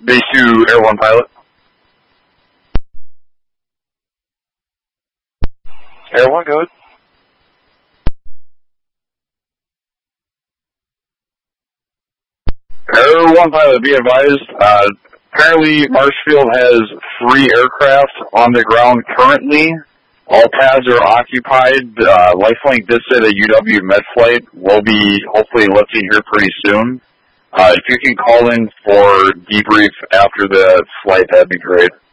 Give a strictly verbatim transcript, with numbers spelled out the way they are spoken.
Base two, Air one pilot. Air one, go ahead. Air one pilot, be advised, uh, apparently Marshfield has three aircraft on the ground currently. All pads are occupied. Uh, Lifelink did say the U W Medflight will be hopefully lifting here pretty soon. Uh, if you can call in for debrief after the flight, that'd be great.